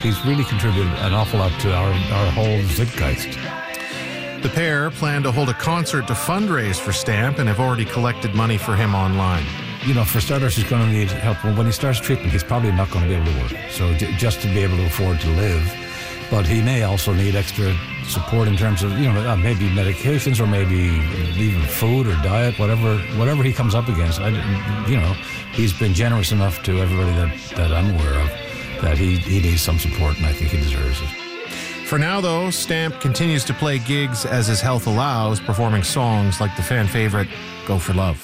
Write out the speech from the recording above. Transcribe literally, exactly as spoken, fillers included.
He's really contributed an awful lot to our, our whole zeitgeist. The pair plan to hold a concert to fundraise for Stamp and have already collected money for him online. You know, for starters, he's going to need help. When he starts treatment, he's probably not going to be able to work. So j- just to be able to afford to live. But he may also need extra support in terms of, you know, uh, maybe medications or maybe even food or diet, whatever whatever he comes up against. I, you know, he's been generous enough to everybody that, that I'm aware of that he, he needs some support, and I think he deserves it. For now, though, Stamp continues to play gigs as his health allows, performing songs like the fan favorite Go for Love.